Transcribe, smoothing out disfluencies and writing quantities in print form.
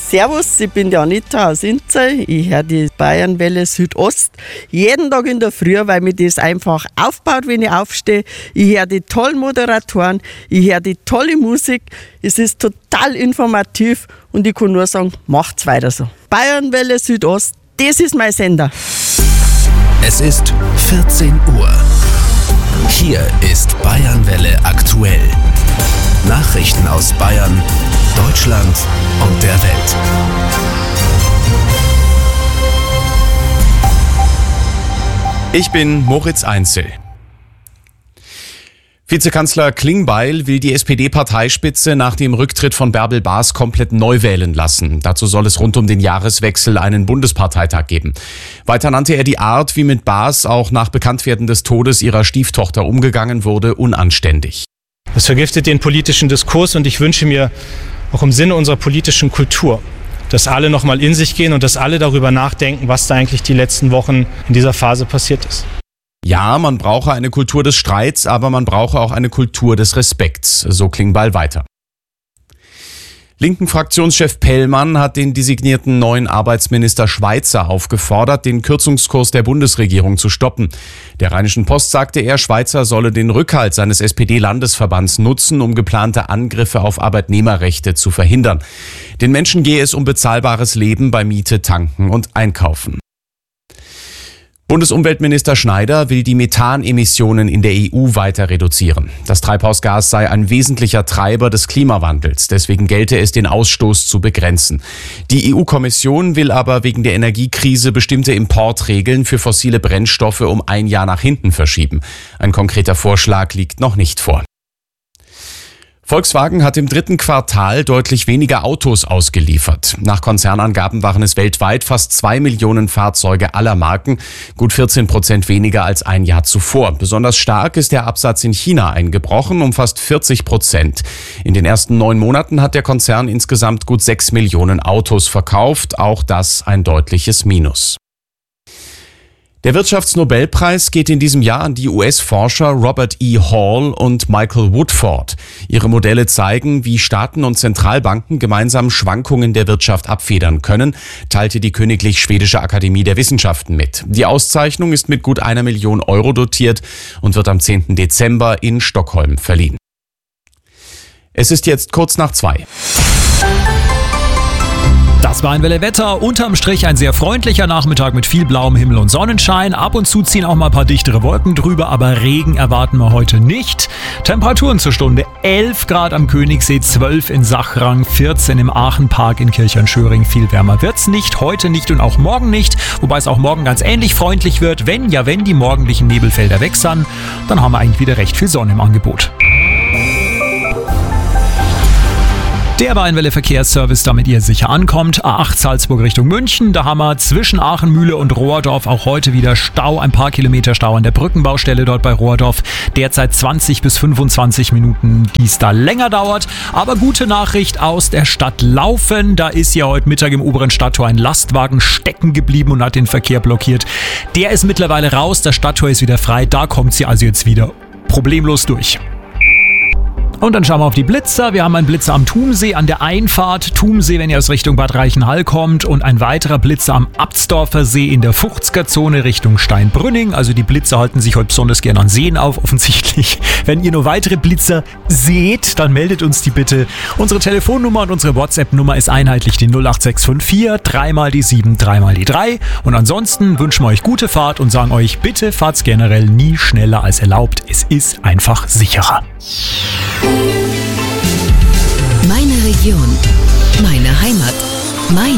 Servus, ich bin die Anita aus Inzell. Ich höre die Bayernwelle Südost jeden Tag in der Früh, weil mir das einfach aufbaut, wenn ich aufstehe. Ich höre die tollen Moderatoren, ich höre die tolle Musik. Es ist total informativ und ich kann nur sagen, macht's weiter so. Bayernwelle Südost, das ist mein Sender. Es ist 14 Uhr. Hier ist Bayernwelle aktuell. Nachrichten aus Bayern, Deutschland und der Welt. Ich bin Moritz Einzel. Vizekanzler Klingbeil will die SPD-Parteispitze nach dem Rücktritt von Bärbel Baas komplett neu wählen lassen. Dazu soll es rund um den Jahreswechsel einen Bundesparteitag geben. Weiter nannte er die Art, wie mit Baas auch nach Bekanntwerden des Todes ihrer Stieftochter umgegangen wurde, unanständig. Das vergiftet den politischen Diskurs und ich wünsche mir auch im Sinne unserer politischen Kultur, dass alle noch mal in sich gehen und dass alle darüber nachdenken, was da eigentlich die letzten Wochen in dieser Phase passiert ist. Ja, man brauche eine Kultur des Streits, aber man brauche auch eine Kultur des Respekts, so Klingbeil weiter. Linken-Fraktionschef Pellmann hat den designierten neuen Arbeitsminister Schweizer aufgefordert, den Kürzungskurs der Bundesregierung zu stoppen. Der Rheinischen Post sagte er, Schweizer solle den Rückhalt seines SPD-Landesverbands nutzen, um geplante Angriffe auf Arbeitnehmerrechte zu verhindern. Den Menschen gehe es um bezahlbares Leben bei Miete, Tanken und Einkaufen. Bundesumweltminister Schneider will die Methanemissionen in der EU weiter reduzieren. Das Treibhausgas sei ein wesentlicher Treiber des Klimawandels. Deswegen gelte es, den Ausstoß zu begrenzen. Die EU-Kommission will aber wegen der Energiekrise bestimmte Importregeln für fossile Brennstoffe um ein Jahr nach hinten verschieben. Ein konkreter Vorschlag liegt noch nicht vor. Volkswagen hat im dritten Quartal deutlich weniger Autos ausgeliefert. Nach Konzernangaben waren es weltweit fast 2 Millionen Fahrzeuge aller Marken, gut 14% weniger als ein Jahr zuvor. Besonders stark ist der Absatz in China eingebrochen, um fast 40%. In den ersten 9 Monaten hat der Konzern insgesamt gut 6 Millionen Autos verkauft, auch das ein deutliches Minus. Der Wirtschaftsnobelpreis geht in diesem Jahr an die US-Forscher Robert E. Hall und Michael Woodford. Ihre Modelle zeigen, wie Staaten und Zentralbanken gemeinsam Schwankungen der Wirtschaft abfedern können, teilte die Königlich Schwedische Akademie der Wissenschaften mit. Die Auszeichnung ist mit gut 1 Million Euro dotiert und wird am 10. Dezember in Stockholm verliehen. Es ist jetzt kurz nach 2. Das Bayernwelle Wetter, unterm Strich ein sehr freundlicher Nachmittag mit viel blauem Himmel und Sonnenschein. Ab und zu ziehen auch mal ein paar dichtere Wolken drüber, aber Regen erwarten wir heute nicht. Temperaturen zur Stunde: 11 Grad am Königssee, 12 in Sachrang, 14 im Aachenpark in Kirchhörnschöring. Viel wärmer wird's nicht, heute nicht und auch morgen nicht. Wobei es auch morgen ganz ähnlich freundlich wird. Wenn die morgendlichen Nebelfelder weg sind, dann haben wir eigentlich wieder recht viel Sonne im Angebot. Der Bayernwelle Verkehrsservice, damit ihr sicher ankommt. A8 Salzburg Richtung München. Da haben wir zwischen Aachenmühle und Rohrdorf auch heute wieder Stau. Ein paar Kilometer Stau an der Brückenbaustelle dort bei Rohrdorf. Derzeit 20 bis 25 Minuten, die es da länger dauert. Aber gute Nachricht aus der Stadt Laufen. Da ist ja heute Mittag im oberen Stadttor ein Lastwagen stecken geblieben und hat den Verkehr blockiert. Der ist mittlerweile raus. Das Stadttor ist wieder frei. Da kommt sie also jetzt wieder problemlos durch. Und dann schauen wir auf die Blitzer. Wir haben einen Blitzer am Thumsee an der Einfahrt. Thumsee, wenn ihr aus Richtung Bad Reichenhall kommt. Und ein weiterer Blitzer am Abtsdorfer See in der 50er-Zone Richtung Steinbrünning. Also die Blitzer halten sich heute besonders gern an Seen auf, offensichtlich. Wenn ihr noch weitere Blitzer seht, dann meldet uns die bitte. Unsere Telefonnummer und unsere WhatsApp-Nummer ist einheitlich die 08654 3 mal die 7 3 mal die 3. Und ansonsten wünschen wir euch gute Fahrt und sagen euch, bitte fahrt's generell nie schneller als erlaubt. Es ist einfach sicherer. Meine Region, meine Heimat, mein